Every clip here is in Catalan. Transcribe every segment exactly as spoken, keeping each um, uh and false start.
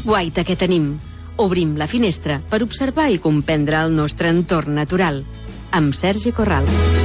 guaita que tenim. Obrim la finestra per observar i comprendre el nostre entorn natural. Amb Sergi Corral.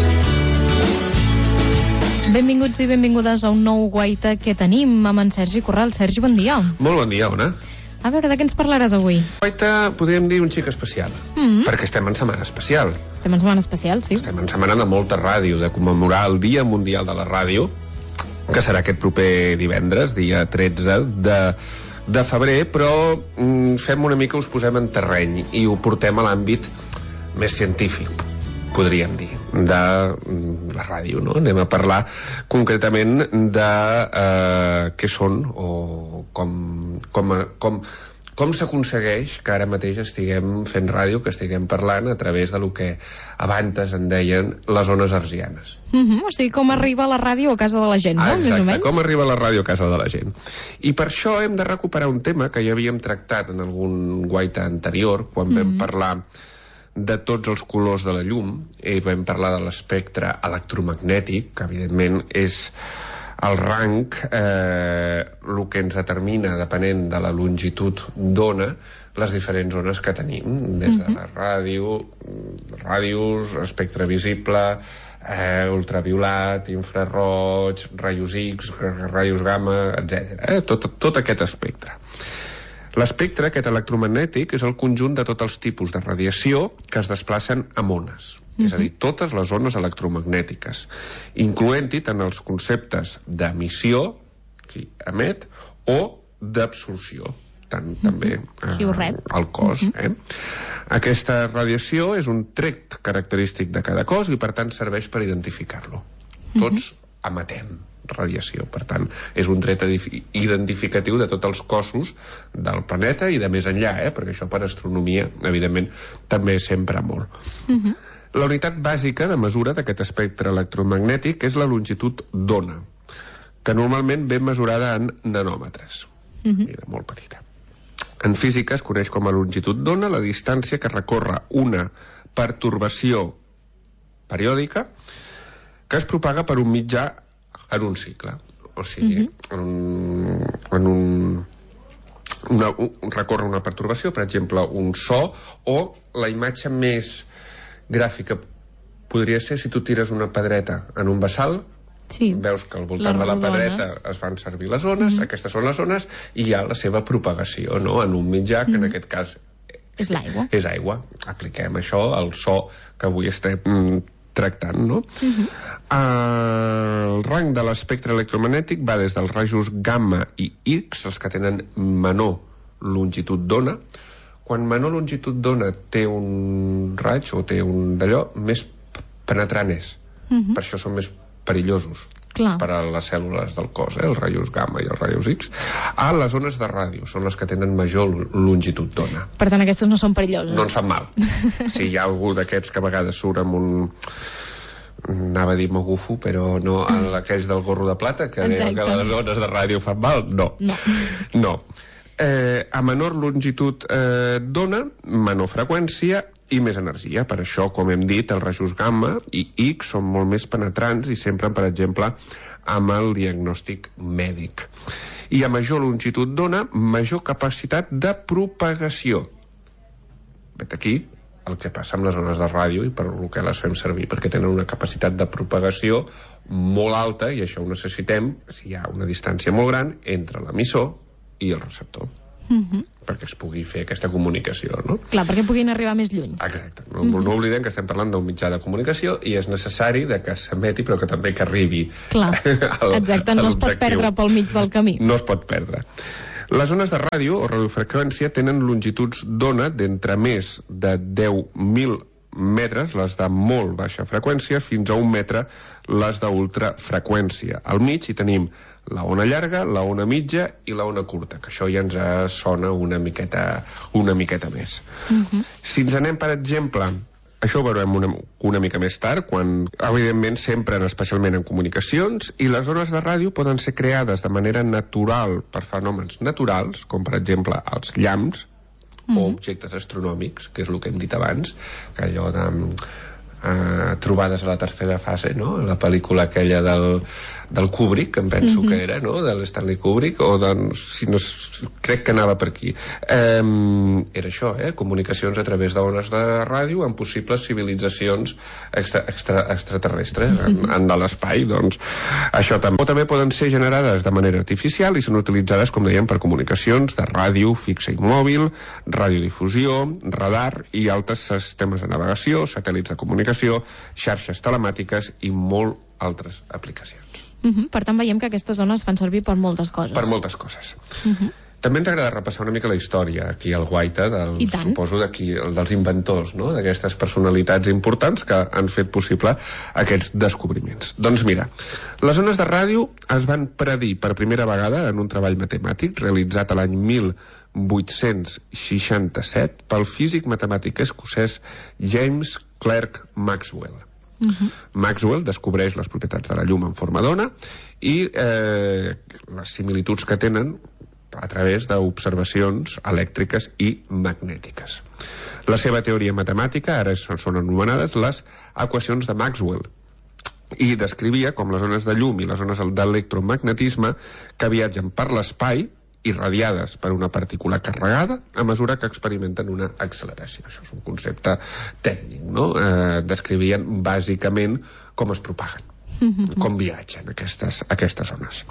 Benvinguts i benvingudes a un nou guaita que tenim amb en Sergi Corral. Sergi, bon dia. Molt bon dia, Ona. A veure, de què ens parlaràs avui? Guaita, podríem dir un xic especial, Mm-hmm. perquè estem en setmana especial. Estem en setmana especial, sí. Estem en setmana de molta ràdio, de commemorar el Dia Mundial de la Ràdio, que serà aquest proper divendres, dia tretze de, de febrer, però mm, fem una mica, us posem en terreny i ho portem a l'àmbit més científic, podríem dir, de la ràdio, no? Anem a parlar concretament de eh, què són o com, com, com, com s'aconsegueix que ara mateix estiguem fent ràdio, que estiguem parlant a través de lo que abans en deien les ones hertzianes. Mm-hmm. O sigui, com arriba la ràdio a casa de la gent, no? Ah, exacte, Més o menys. com arriba la ràdio a casa de la gent. I per això hem de recuperar un tema que ja havíem tractat en algun guaita anterior, quan vam Mm-hmm. parlar de tots els colors de la llum, i vam parlar de l'espectre electromagnètic, que evidentment és el rang, eh, el que ens determina, depenent de la longitud d'ona, les diferents ones que tenim, des de la ràdio, ràdios, espectre visible, eh, ultraviolat, infraroig, rajos X, rajos gamma, etcètera. Eh? Tot, tot aquest espectre. L'espectre, aquest electromagnètic, és el conjunt de tots els tipus de radiació que es desplacen amb ones. Mm-hmm. És a dir, totes les ones electromagnètiques, incloent-hi tant els conceptes d'emissió, sí, emet, o d'absorció, tant mm-hmm. també eh, el cos. Mm-hmm. eh? Aquesta radiació és un tret característic de cada cos i, per tant, serveix per identificar-lo. Tots mm-hmm. emetem radiació, per tant, és un tret identificatiu de tots els cossos del planeta i de més enllà, eh? Perquè això per astronomia, evidentment, també sempre molt. Mm-hmm. La unitat bàsica de mesura d'aquest espectre electromagnètic és la longitud d'ona, que normalment ve mesurada en nanòmetres, mm-hmm. i de molt petita. En física es coneix com a longitud d'ona la distància que recorre una pertorbació periòdica que es propaga per un mitjà en un cicle, o sigui, mm-hmm. en un, en un, una, un recorre una pertorbació, per exemple, un so, o la imatge més gràfica podria ser si tu tires una pedreta en un bassal, sí. Veus que al voltant les de la pedreta rodones. Es fan servir les ones, mm-hmm. aquestes són les ones, i hi ha la seva propagació, no?, en un mitjà, que mm-hmm. en aquest cas és l'aigua. És aigua. Apliquem això al so que avui estem mm, tractant, no? Uh-huh. Uh, el rang de l'espectre electromagnètic va des dels rajos gamma i X, els que tenen menor longitud d'ona. Quan menor longitud d'ona té un raig o té un d'allò, més penetrant és. Uh-huh. Per això són més perillosos. Clar. Per a les cèl·lules del cos, eh? Els rajos gamma i els rajos X. A les ones de ràdio són les que tenen major longitud d'ona. Per tant, aquestes no són perilloses. No ens fan mal. Si hi ha algú d'aquests que a vegades surt amb un... anava a dir mogufo, però no aquells del gorro de plata, que deien que les ones de ràdio fan mal. No. No. no. Eh, a menor longitud eh, d'ona, menor freqüència i més energia. Per això, com hem dit, els rajos gamma i X són molt més penetrants i s'empren, per exemple, amb el diagnòstic mèdic. I a major longitud d'ona, major capacitat de propagació. Vet aquí el que passa amb les ones de ràdio i per què les fem servir, perquè tenen una capacitat de propagació molt alta, i això ho necessitem si hi ha una distància molt gran entre l'emissor i el receptor. Mm-hmm. Perquè es pugui fer aquesta comunicació, no? Clar, perquè puguin arribar més lluny. Exacte. No, mm-hmm. no oblidem que estem parlant d'un mitjà de comunicació i és necessari de que s'emeti, però que també que arribi. Clar, al, exacte, no es pot perdre pel mig del camí. No es pot perdre. Les ones de ràdio o radiofreqüència tenen longituds d'ona d'entre més de deu mil metres, les de molt baixa freqüència, fins a un metre, les d'ultrafreqüència. Al mig hi tenim la ona llarga, la ona mitja i la ona curta, que això ja ens sona una miqueta, una miqueta més. Uh-huh. Si ens anem, per exemple, això ho veurem una, una mica més tard, quan, evidentment, s'empren especialment en comunicacions, i les ones de ràdio poden ser creades de manera natural per fenòmens naturals, com per exemple els llamps, uh-huh. o objectes astronòmics, que és el que hem dit abans, que allò de Uh, trobades a la tercera fase, no? La pel·lícula aquella del, del Kubrick, em penso mm-hmm. que era, no? De l'Stanley Kubrick, o doncs, si no, crec que anava per aquí. Um, era això, eh? Comunicacions a través d'ones de ràdio amb possibles civilitzacions extra, extra, extraterrestres mm-hmm. en, en de l'espai, doncs això també. O també poden ser generades de manera artificial i són utilitzades, com dèiem, per comunicacions de ràdio fixa i mòbil, radiodifusió, radar i altres sistemes de navegació, satèl·lits de comunicació, xarxes telemàtiques i molt altres aplicacions. Uh-huh. Per tant, veiem que aquestes zones fan servir per moltes coses. Per moltes coses. Uh-huh. També ens agrada repassar una mica la història aquí al Guaita, del, suposo d'aquí, dels inventors, no? D'aquestes personalitats importants que han fet possible aquests descobriments. Doncs mira, les ones de ràdio es van predir per primera vegada en un treball matemàtic realitzat a l'any mil vuit-cents seixanta-set pel físic matemàtic escocès James Clerk Maxwell. Uh-huh. Maxwell descobreix les propietats de la llum en forma d'ona i eh, les similituds que tenen a través d'observacions elèctriques i magnètiques. La seva teoria matemàtica ara són anomenades les equacions de Maxwell i descrivia com les ones de llum i les ones d'electromagnetisme que viatgen per l'espai irradiades per una partícula carregada a mesura que experimenten una acceleració. Això és un concepte tècnic, no? Eh, descrivien bàsicament com es propaguen, mm-hmm. com viatgen aquestes, aquestes ones.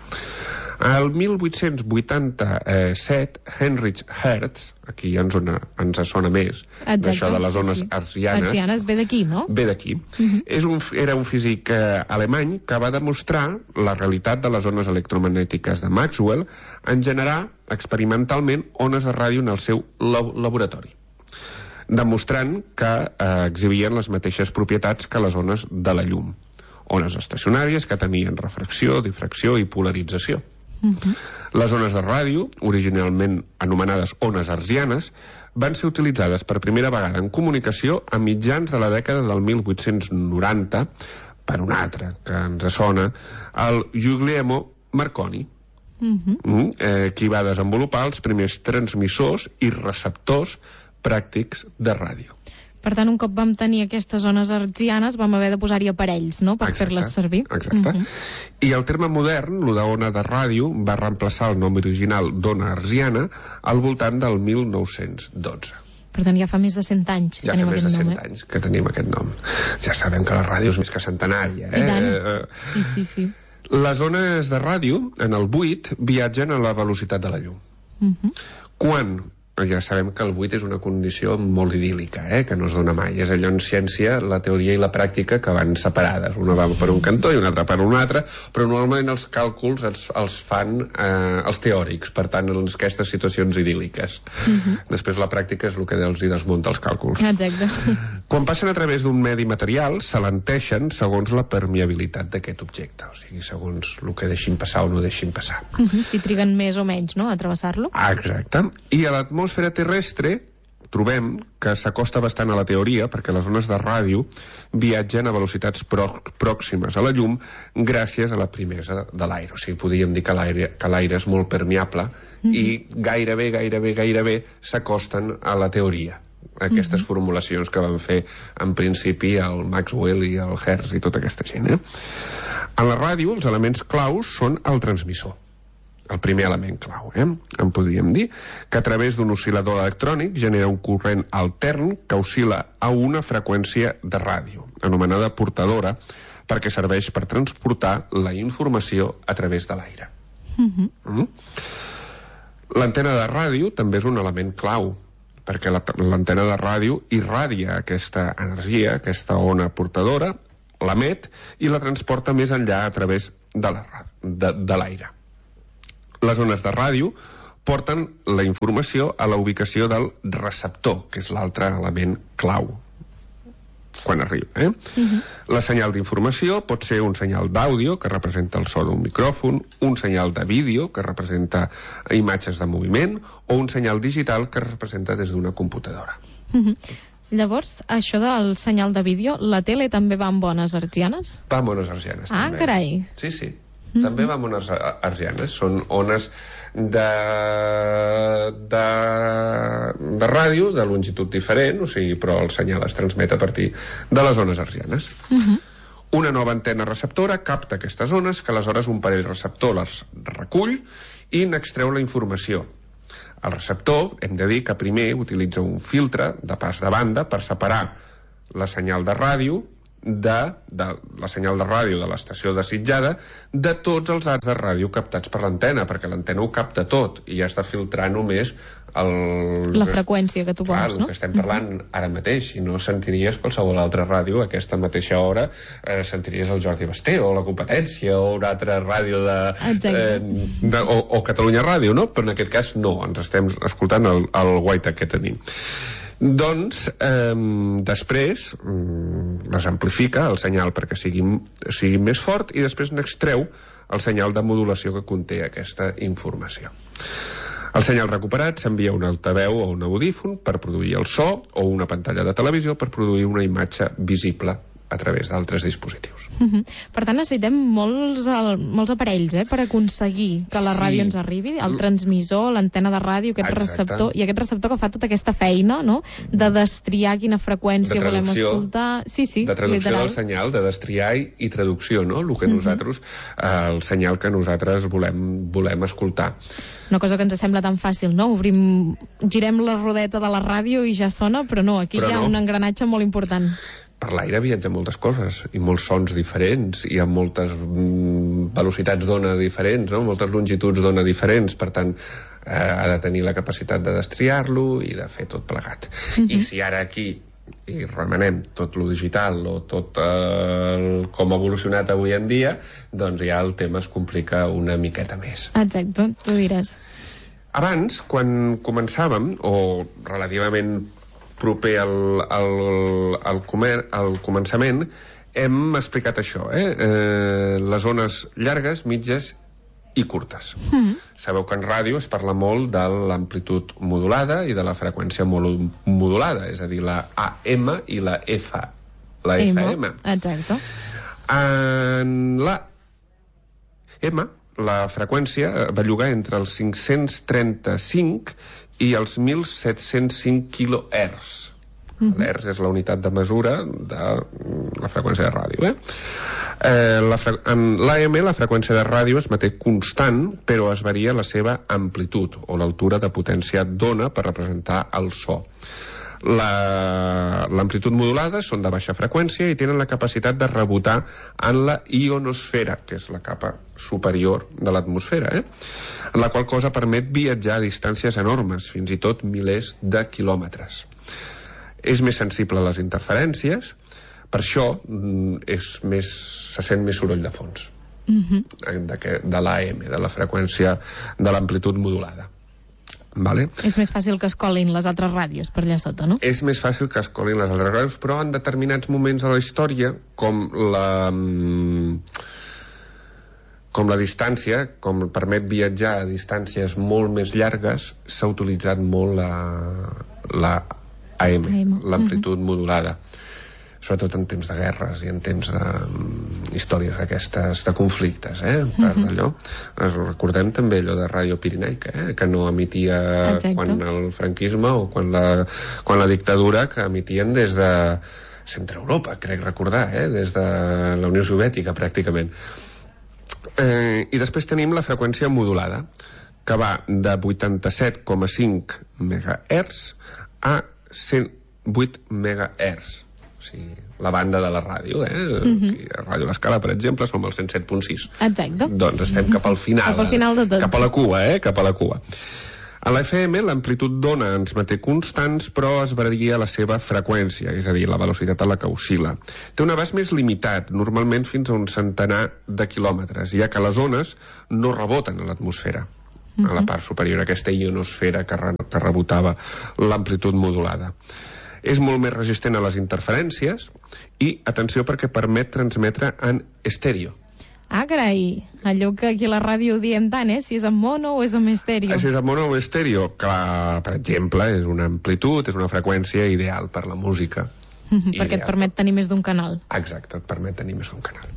El mil vuit-cents vuitanta-set, Heinrich Hertz, aquí ens, ona, ens sona més, d'això de les ones sí, sí. arsianes. Arsianes ve d'aquí, no? Ve d'aquí. Uh-huh. És un, era un físic eh, alemany que va demostrar la realitat de les ones electromagnètiques de Maxwell en generar experimentalment ones de ràdio en el seu lab laboratori, demostrant que eh, exhibien les mateixes propietats que les ones de la llum. Ones estacionàries que tenien refracció, difracció i polarització. Uh-huh. Les ones de ràdio, originalment anomenades ones arsianes, van ser utilitzades per primera vegada en comunicació a mitjans de la dècada del mil vuit-cents noranta per un altre que ens sona, el Guglielmo Marconi, uh-huh. mm, eh, qui va desenvolupar els primers transmissors i receptors pràctics de ràdio. Per tant, un cop vam tenir aquestes ones arsianes, vam haver de posar-hi aparells, no?, per fer-les servir. Exacte. Uh-huh. I el terme modern, el d'ona de ràdio, va reemplaçar el nom original d'ona arsiana al voltant del mil nou-cents dotze. Per tant, ja fa més de cent anys que ja tenim aquest nom. Ja fa més de cent anys que tenim aquest nom. Ja sabem que la ràdio és més que centenària, eh? I tant. Sí, sí, sí. Les ones de ràdio, en el buit, viatgen a la velocitat de la llum. Uh-huh. Quan... ja sabem que el buit és una condició molt idíl·lica, eh? Que no es dona mai. És allò en ciència, la teoria i la pràctica que van separades. Una va per un cantó i una altra per un altre, però normalment els càlculs els, els fan eh, els teòrics, per tant, en aquestes situacions idíl·liques. Uh-huh. Després la pràctica és el que els hi desmunta els càlculs. Exacte. Quan passen a través d'un medi material, s'alenteixen segons la permeabilitat d'aquest objecte, o sigui, segons el que deixin passar o no deixin passar. Uh-huh. Si triguen més o menys, no?, a travessar-lo. Ah, exacte. I a l'atmosfera terrestre trobem que s'acosta bastant a la teoria perquè les ones de ràdio viatgen a velocitats prò pròximes a la llum gràcies a la primesa de l'aire. O sigui, podríem dir que l'aire que l'aire és molt permeable mm-hmm. i gairebé, gairebé, gairebé s'acosten a la teoria. Aquestes mm-hmm. formulacions que van fer en principi el Maxwell i el Hertz i tota aquesta gent. Eh? En la ràdio, els elements claus són el transmissor. El primer element clau, eh? En podríem dir, que a través d'un oscil·lador electrònic genera un corrent altern que oscil·la a una freqüència de ràdio, anomenada portadora, perquè serveix per transportar la informació a través de l'aire. Uh-huh. Mm? L'antena de ràdio també és un element clau, perquè l'antena de ràdio irradia aquesta energia, aquesta ona portadora, l'emet i la transporta més enllà a través de la, de, de l'aire. Les ones de ràdio porten la informació a la ubicació del receptor, que és l'altre element clau quan arriba. Eh? Uh-huh. La senyal d'informació pot ser un senyal d'àudio, que representa el so d'un micròfon, un senyal de vídeo, que representa imatges de moviment, o un senyal digital, que representa des d'una computadora. Uh-huh. Llavors, això del senyal de vídeo, la tele també va amb ones arsianes? Va amb ones arsianes, ah, també. Ah, carai. Sí, sí. Mm-hmm. També va amb ones hertzianes. Són ones de, de, de ràdio, de longitud diferent, o sigui, però el senyal es transmet a partir de les ones hertzianes. Mm-hmm. Una nova antena receptora capta aquestes ones, que aleshores un parell receptor les recull i n'extreu la informació. El receptor, hem de dir que primer utilitza un filtre de pas de banda per separar la senyal de ràdio de, de la senyal de ràdio de l'estació desitjada de tots els datos de ràdio captats per l'antena, perquè l'antena ho capta tot i ja està filtrant només el, la freqüència que tu clar, vols, no? no? Que estem parlant ara mateix, si no sentiries qualsevol altra ràdio a aquesta mateixa hora, eh, sentiries el Jordi Basté o la competència o una altra ràdio de, eh, de o, o Catalunya Ràdio, no? Però en aquest cas no, ens estem escoltant el, el guaita que tenim. Doncs, eh, després les amplifica el senyal perquè sigui, sigui més fort i després n'extreu el senyal de modulació que conté aquesta informació. El senyal recuperat s'envia a un altaveu o un audífon per produir el so o una pantalla de televisió per produir una imatge visible a través d'altres dispositius. Uh-huh. Per tant, necessitem molts, el, molts aparells eh, per aconseguir que la ràdio sí. ens arribi, el transmissor, l'antena de ràdio, aquest Exacte. receptor, i aquest receptor que fa tota aquesta feina, no?, de destriar quina freqüència volem escoltar. Sí, sí, de traducció literal. del senyal, de destriar i, i traducció, no?, el que nosaltres, uh-huh. eh, el senyal que nosaltres volem, volem escoltar. Una cosa que ens sembla tan fàcil, no? Obrim, girem la rodeta de la ràdio i ja sona, però no, aquí però hi ha no. un engranatge molt important. Per l'aire viatgen moltes coses i molts sons diferents, i amb moltes mm, velocitats d'ona diferents, no? Moltes longituds d'ona diferents, per tant eh, ha de tenir la capacitat de destriar-lo i de fer tot plegat. Mm-hmm. I si ara aquí i remenem tot lo digital o tot eh, com ha evolucionat avui en dia, doncs ja el tema es complica una miqueta més. Exacte, tu diràs. Abans, quan començàvem, o relativament proper al, al, al, comer, al començament, hem explicat això, eh? Eh, les ones llargues, mitges i curtes. Mm. Sabeu que en ràdio es parla molt de l'amplitud modulada i de la freqüència modulada, és a dir, la A M i la F, la F M. Exacte. En la M, la freqüència belluga entre els cinc-cents trenta-cinc i els mil set-cents cinc quilohertz. Mm-hmm. L'hertz és la unitat de mesura de la freqüència de ràdio. Eh? Eh, la fre... En l'A M la freqüència de ràdio es manté constant, però es varia la seva amplitud, o l'altura de potència d'ona per representar el so. L'amplitud la... modulada són de baixa freqüència i tenen la capacitat de rebotar en la ionosfera, que és la capa superior de l'atmosfera, eh? En la qual cosa permet viatjar a distàncies enormes, fins i tot milers de quilòmetres. És més sensible a les interferències, per això és més, se sent més soroll de fons. Mm-hmm. de, de l'A M, de la freqüència de l'amplitud modulada. Vale. És més fàcil que es colin les altres ràdios per allà sota, no? És més fàcil que es colin les altres ràdios, però en determinats moments de la història, com la com la distància, com permet viatjar a distàncies molt més llargues, s'ha utilitzat molt la, la A M, l'amplitud mm-hmm. modulada, sobretot en temps de guerres i en temps de um, històries aquestes de conflictes, eh? Per mm-hmm. allò. Recordem també allò de Ràdio Pirinaica, eh? Que no emetia Exacte. Quan el franquisme o quan la, quan la dictadura, que emetien des de Centre Europa, crec recordar, eh? Des de la Unió Soviètica, pràcticament. Eh, I després tenim la freqüència modulada, que va de vuitanta-set coma cinc megahertz a cent vuit megahertz. O sigui, la banda de la ràdio, eh? Mm-hmm. A Ràdio L'Escala, per exemple, som al cent set punt sis. Exacte. Doncs estem cap al final. Cap al final de tot. Cap a la cua, eh? Cap a la cua. A l'F M, l'amplitud d'ona ens manté constants, però es varia la seva freqüència, és a dir, la velocitat a la que oscil·la. Té un abast més limitat, normalment fins a un centenar de quilòmetres, ja que les ones no reboten a l'atmosfera, mm-hmm. a la part superior, aquesta ionosfera que, re que rebotava l'amplitud modulada. És molt més resistent a les interferències i, atenció, perquè permet transmetre en estèreo. Ah, carai, allò que aquí a la ràdio diem tant, eh? Si és en mono o és en estèreo. Si és en mono o estèreo, clar, per exemple, és una amplitud, és una freqüència ideal per la música. Mm-hmm, perquè et permet tenir més d'un canal. Exacte, et permet tenir més d'un canal.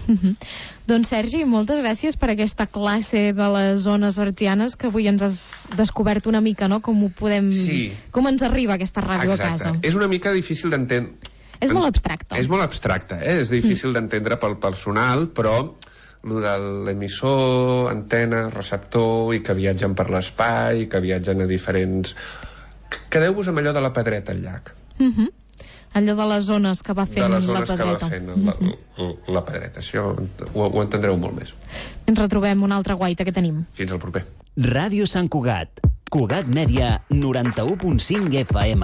Uh-huh. Doncs Sergi, moltes gràcies per aquesta classe de les zones hertzianes que avui ens has descobert una mica, no? Com ho podem... Sí. Com ens arriba aquesta ràdio Exacte. a casa. És una mica difícil d'entendre. És molt abstracte. És molt abstracte, eh? És difícil mm. d'entendre pel personal, però el de l'emissor, antena, receptor, i que viatgen per l'espai, que viatgen a diferents... Quedeu-vos amb allò de la pedreta al llac. Uh-huh. Allò de les zones que va fent la pedreta. De les zones que va fent la, la, la pedreta. Això ho, ho entendreu molt més. Ens retrobem una altra guaita que tenim. Fins al proper. Ràdio Sant Cugat. Cugat Mèdia, noranta-u punt cinc F M.